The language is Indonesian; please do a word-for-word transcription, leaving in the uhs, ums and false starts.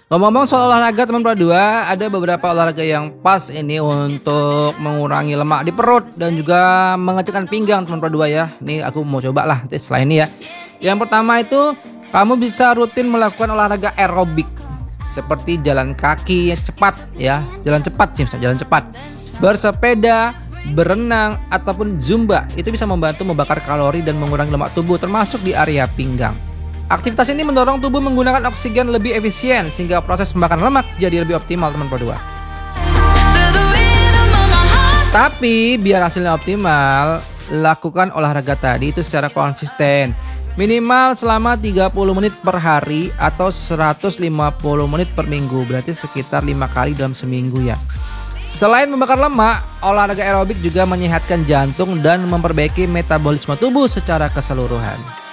Ngomong-ngomong soal olahraga teman dua, ada beberapa olahraga yang pas ini untuk mengurangi lemak di perut dan juga mengecilkan pinggang teman dua ya. Nih aku mau coba lah selain ini ya. Yang pertama itu kamu bisa rutin melakukan olahraga aerobik seperti jalan kaki yang cepat ya, jalan cepat sih, misalnya jalan cepat, bersepeda, berenang ataupun zumba. Itu bisa membantu membakar kalori dan mengurangi lemak tubuh termasuk di area pinggang. Aktivitas ini mendorong tubuh menggunakan oksigen lebih efisien sehingga proses pembakaran lemak jadi lebih optimal teman berdua. Tapi biar hasilnya optimal, lakukan olahraga tadi itu secara konsisten. Minimal selama tiga puluh menit per hari atau seratus lima puluh menit per minggu, berarti sekitar lima kali dalam seminggu ya. Selain membakar lemak, olahraga aerobik juga menyehatkan jantung dan memperbaiki metabolisme tubuh secara keseluruhan.